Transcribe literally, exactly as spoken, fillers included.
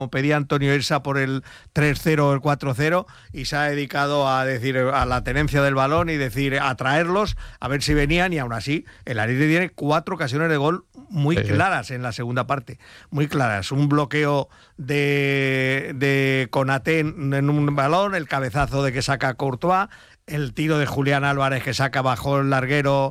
pedía Antonio Irsa por el tres cero o el cuatro cero, y se ha dedicado a decir a la tenencia del balón y decir a traerlos, a ver si venían, y aún así el Athletic tiene cuatro ocasiones de gol muy sí, claras sí. en la segunda parte, muy claras. Un bloqueo de, de Konaté en, en un balón, el cabezazo de que saca Courtois, el tiro de Julián Álvarez que saca bajo el larguero